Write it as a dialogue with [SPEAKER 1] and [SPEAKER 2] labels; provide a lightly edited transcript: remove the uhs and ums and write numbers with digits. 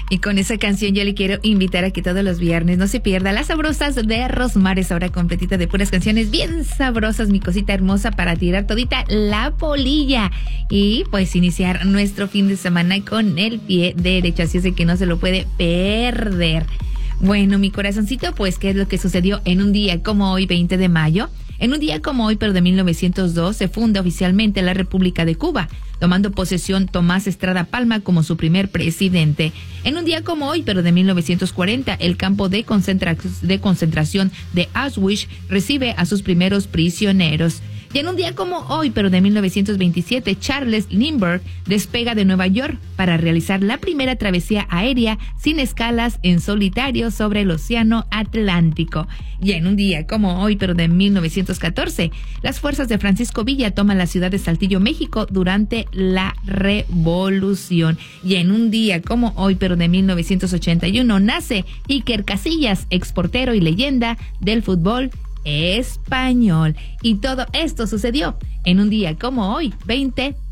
[SPEAKER 1] Y con esa canción yo le quiero invitar a que todos los viernes no se pierda Las Sabrosas de Rosmares, ahora completita de puras canciones bien sabrosas, mi cosita hermosa, para tirar todita la polilla y pues iniciar nuestro fin de semana con el pie derecho, así es de que no se lo puede perder. Bueno, mi corazoncito, pues, ¿qué es lo que sucedió en un día como hoy, 20 de mayo? En un día como hoy, pero de 1902, se funda oficialmente la República de Cuba, tomando posesión Tomás Estrada Palma como su primer presidente. En un día como hoy, pero de 1940, el campo de concentración de Auschwitz recibe a sus primeros prisioneros. Y en un día como hoy, pero de 1927, Charles Lindbergh despega de Nueva York para realizar la primera travesía aérea sin escalas en solitario sobre el Océano Atlántico. Y en un día como hoy, pero de 1914, las fuerzas de Francisco Villa toman la ciudad de Saltillo, México, durante la Revolución. Y en un día como hoy, pero de 1981, nace Iker Casillas, exportero y leyenda del fútbol español. Y todo esto sucedió en un día como hoy, 20